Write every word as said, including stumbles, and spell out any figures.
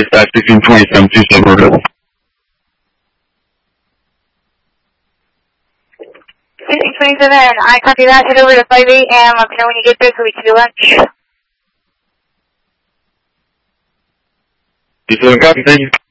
dispatch between twenty-seven two seven available. six twenty-seven, I copy that. Head over to five eight and let me know when you get there so we can do lunch. two seven copy, thank you.